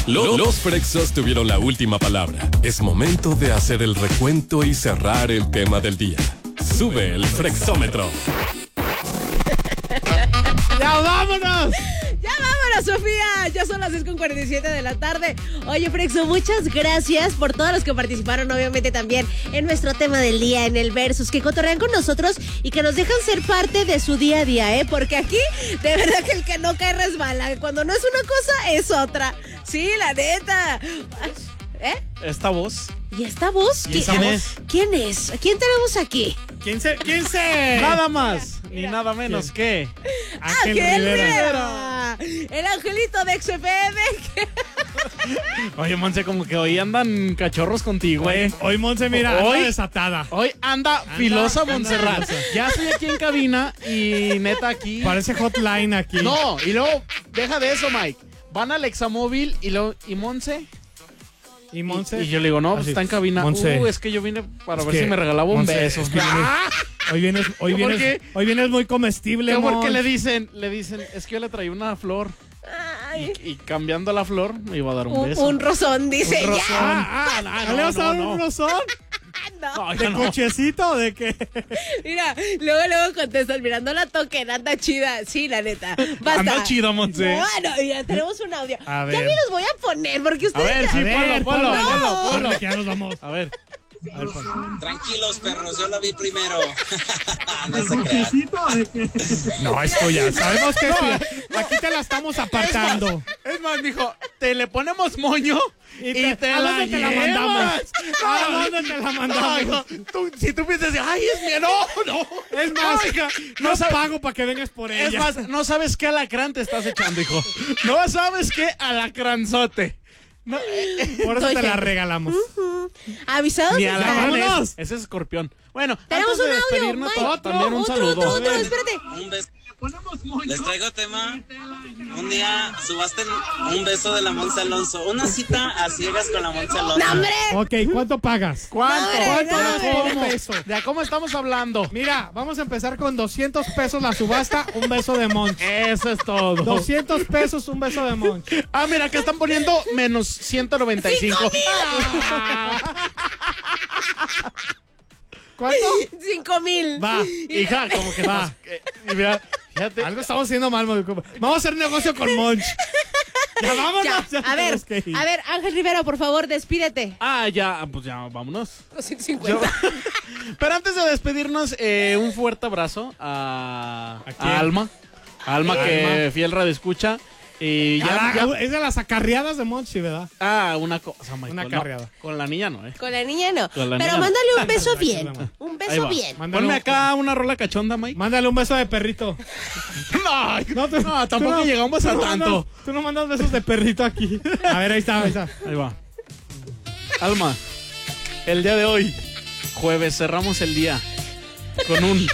Los Frexos tuvieron la última palabra. Es momento de hacer el recuento y cerrar el tema del día. Sube el Frexómetro. ¡Ya vámonos! ¡Ya vámonos, Sofía! Ya son las 6:47 de la tarde. Oye, Frexo, muchas gracias por todos los que participaron, obviamente también en nuestro tema del día, en el Versus, que cotorrean con nosotros y que nos dejan ser parte de su día a día, ¿eh? Porque aquí, de verdad que el que no cae resbala. Cuando no es una cosa, es otra. Sí, la neta. ¿Eh? Esta voz. ¿Y esta voz? ¿Y esa voz? ¿Quién es? ¿A quién tenemos aquí? ¿Quién se? Nada más ni nada menos que Ángel Rivera. El angelito de XFM. Oye, Monse, como que hoy andan cachorros contigo, Hoy Monse, mira, Hoy- anda desatada. Hoy anda filosa Montserrat. Ya estoy aquí en cabina y neta aquí. Parece hotline aquí. No, y luego, deja de eso, Mike. Van al Examóvil y luego, ¿y Monse? Y Monse. Y yo le digo, no, pues Así, está en cabina. Monse. Es que yo vine para Es ver que, si me regalaba un Monse, beso. es que vienes- Hoy vienes muy comestible, ¿Por Monse. qué le dicen? Es que yo le traía una flor. Ay, Y cambiando la flor me iba a dar un beso. un rosón, dice. Un rosón. ¿No le vas a dar un rosón? No. Ay, ¿De no. cochecito o de qué? Mira, luego contestan, mira, no la toquen, anda chida. Sí, la neta. Basta. Anda chido, Monse. Bueno, mira, tenemos un audio. A ver. Ya ni los voy a poner porque A ustedes... ver, sí, ponlo. Ponlo, que ya nos vamos. A ver. Tranquilos, perros, yo la vi primero. No se crean. No, esto ya. Sabemos que aquí te la estamos apartando. Es más, dijo, te le ponemos moño y te ¿a la dónde te la llevas. mandamos? ¿A dónde te la mandamos? No, si tú piensas, ay, es mía, no. Es más, Oiga, no no sabes, pago para que vengas por ella. es más, no sabes qué alacrán te estás echando, hijo. No sabes qué alacranzote. No, por eso Soy te la gente. regalamos. ¿Avisados? ni están. alacrán vámonos. ese es escorpión. Bueno, Tenemos antes un de audio, despedirnos, Mike. también un saludo. Otro, espérate. Un beso. Les traigo tema. Un día subasten un beso de la Monse Alonso. Una cita a ciegas con la Monse Alonso. ¡No, hombre! Ok, ¿cuánto pagas? ¿Cuánto? Madre, ¿Cuánto no, das por un ¿cómo? beso? ¿De cómo estamos hablando? Mira, vamos a empezar con 200 pesos la subasta, un beso de Monch. Eso es todo. 200 pesos, un beso de Monch. Ah, mira, que están poniendo menos 195. ¿Cuánto? 5,000. Va, Hija, como que Va. mira, fíjate. algo estamos haciendo mal, Monch. Vamos a hacer negocio con Monch. Ya vámonos. Ya, ya a ver, tenemos que ir. Ángel Rivera, por favor, despídete. Ah, ya, pues ya, vámonos. 250. Pero antes de despedirnos, un fuerte abrazo a quién? Alma. Alma, A que Alma. fiel radio escucha. Y ya. Es de las acarreadas de Monch, sí, ¿verdad? Una cosa, Michael, Una no, carreada. con la niña no, Con la niña no. Con la Pero niña no. mándale un beso bien. Ayúdame. Un Ahí beso va. bien. Mándale Ponme un- acá una rola cachonda, Mike. Mándale un beso de perrito. No, tú- tampoco tú llegamos tú a no tanto. mandas- Tú no mandas besos de perrito aquí. A ver, ahí está, ahí está. Ahí va. Alma, el día de hoy, jueves, cerramos el día con un...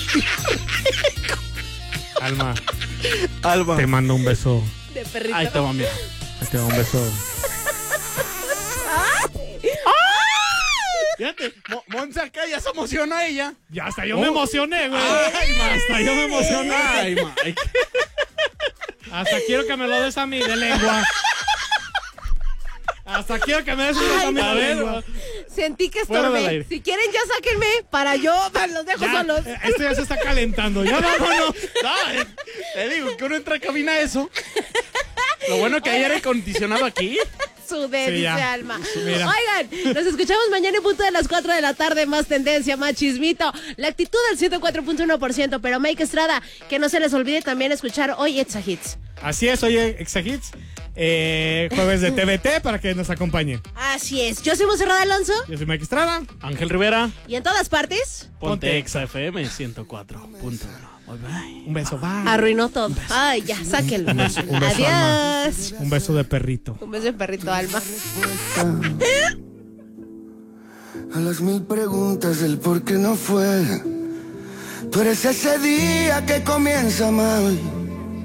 Alma, Alma. te mando un beso. De perrito. Ahí te va, mira. Te mando un beso. Fíjate, Monse acá ya se emociona ella. Ya hasta yo me emocioné, güey. Ay, Hasta yo me emocioné. Ay, Mike. Hasta quiero que me lo des a mí de lengua. Hasta quiero que me des un beso a mí A de ver, lengua. Sentí que Fuera del estorbé. aire. Si quieren, ya sáquenme para los dejo Ya, solos. esto ya se está calentando. Ya vámonos. No, te digo que uno entra a cabina eso. Lo bueno que hay aire acondicionado aquí. Sudé, Sí, dice ya. Alma. Mira. Oigan, nos escuchamos mañana en punto de las 4 de la tarde. Más tendencia, más chismito. La actitud del 104.1%. Pero Mike Estrada, que no se les olvide también escuchar hoy It's a Hits. Así es, oye, Exahits. Jueves de TVT para que nos acompañen. Así es. Yo soy Monserrat Alonso. Yo soy Mike Estrada. Ángel Rivera, Y en todas partes, ponte Exa FM 104.1. Bye bye. Un beso, bye. arruinó todo. Ay, ya, sáquenlo. un beso, Adiós. Un beso de perrito. Un beso de perrito, Alma. A las 1000 preguntas del por qué no fue. Tú eres ese día que comienza mal